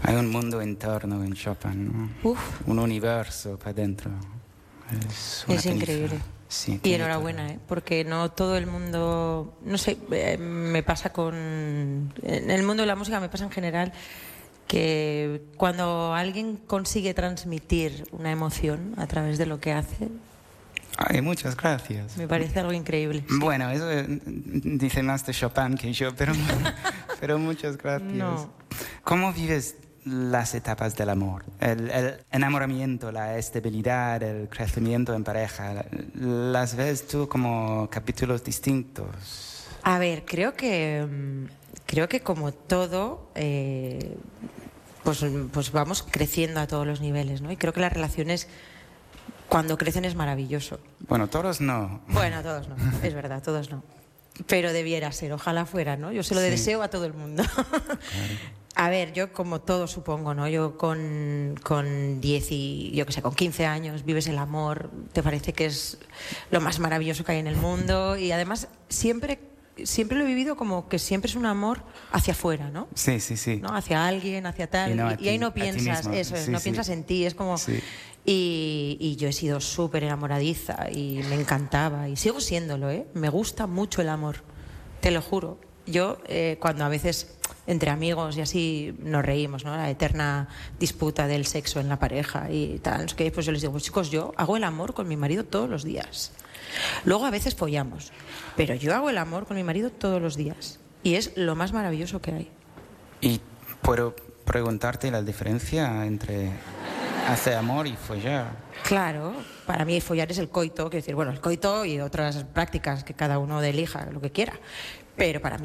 Hay un mundo interno en Chopin, ¿no? Un universo para adentro. Es increíble. Sí, y enhorabuena, porque no todo el mundo, no sé, me pasa en el mundo de la música, me pasa en general, que cuando alguien consigue transmitir una emoción a través de lo que hace... Ay, muchas gracias. Me parece algo increíble. Sí. Bueno, eso dice más de Chopin que yo, pero muchas gracias. No. ¿Cómo vives las etapas del amor? El enamoramiento, la estabilidad, el crecimiento en pareja. ¿Las ves tú como capítulos distintos? A ver, creo que como todo, pues vamos creciendo a todos los niveles, ¿no? Y creo que las relaciones, cuando crecen, es maravilloso. Bueno, todos no. Bueno, todos no, es verdad, todos no. Pero debiera ser, ojalá fuera, ¿no? Yo se lo deseo a todo el mundo. Claro. A ver, yo como todo supongo, ¿no? Yo con 10 y, yo qué sé, con 15 años vives el amor, te parece que es lo más maravilloso que hay en el mundo y además siempre lo he vivido como que siempre es un amor hacia afuera, ¿no? Sí, sí, sí. ¿No? Hacia alguien, hacia tal, y ahí no piensas, eso es, no piensas en ti, es como... Sí. Y yo he sido súper enamoradiza y me encantaba y sigo siéndolo, ¿eh? Me gusta mucho el amor, te lo juro. Yo cuando a veces entre amigos y así nos reímos, ¿no? La eterna disputa del sexo en la pareja y tal, pues yo les digo, pues chicos, yo hago el amor con mi marido todos los días. Luego a veces follamos, pero yo hago el amor con mi marido todos los días y es lo más maravilloso que hay. Y puedo preguntarte la diferencia entre hacer amor y follar. Claro, para mí follar es el coito, quiero decir, bueno, el coito y otras prácticas que cada uno elija lo que quiera, pero para mí